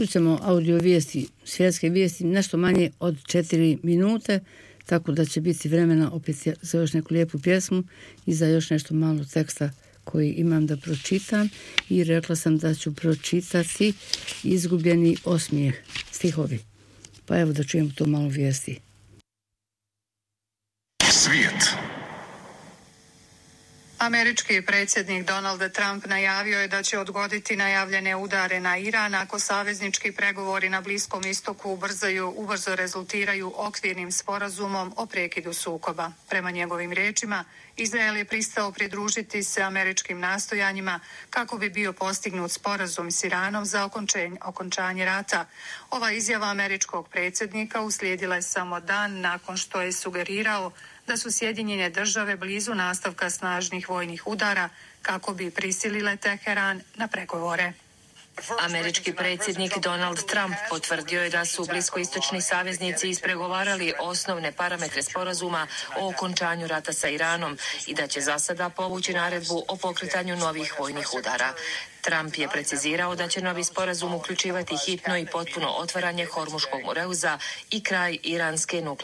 Čućemo audio vijesti, svjetske vijesti, nešto manje od 4 minute, tako da će biti vremena opet za još neku lijepu pjesmu i za još nešto malo teksta koji imam da pročitam. I rekla sam da ću pročitati Izgubljeni osmijeh, stihovi. Pa evo da čujemo to malo vijesti. Svijet. Američki predsjednik Donald Trump najavio je da će odgoditi najavljene udare na Iran ako saveznički pregovori na Bliskom istoku ubrzo rezultiraju okvirnim sporazumom o prekidu sukoba. Prema njegovim riječima, Izrael je pristao pridružiti se američkim nastojanjima kako bi bio postignut sporazum s Iranom za okončanje rata. Ova izjava američkog predsjednika uslijedila je samo dan nakon što je sugerirao da su Sjedinjene Države blizu nastavka snažnih vojnih udara kako bi prisilile Teheran na pregovore. Američki predsjednik Donald Trump potvrdio je da su bliskoistočni saveznici ispregovarali osnovne parametre sporazuma o okončanju rata sa Iranom i da će za sada povući naredbu o pokretanju novih vojnih udara. Trump je precizirao da će novi sporazum uključivati hitno i potpuno otvaranje Hormuškog moreuza i kraj iranske nuklearne